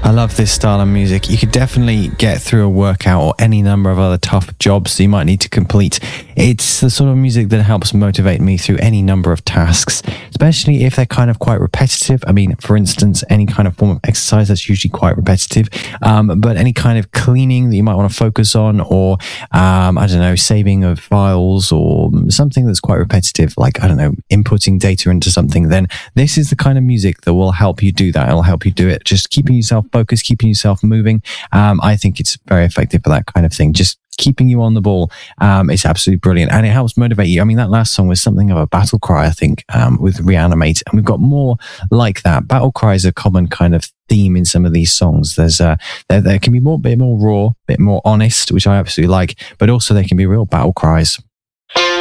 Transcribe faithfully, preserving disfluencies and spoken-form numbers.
I love this style of music. You could definitely get through a workout or any number of other tough jobs you might need to complete. It's the sort of music that helps motivate me through any number of tasks, especially if they're kind of quite repetitive. I mean, for instance, any kind of form of exercise that's usually quite repetitive, um, but any kind of cleaning that you might want to focus on, or um, I don't know, saving of files or something that's quite repetitive, like, I don't know, inputting data into something, then this is the kind of music that will help you do that. It'll help you do it. Just keeping yourself focused, keeping yourself moving. Um, I think it's very effective for that kind of thing. Just keeping you on the ball. Um, it's absolutely brilliant. And it helps motivate you. I mean, that last song was something of a battle cry, I think, um, with Reanimate. And we've got more like that. Battle cry is a common kind of theme in some of these songs. There's uh, there, there can be more, bit more raw, bit more honest, which I absolutely like, but also there can be real battle cries.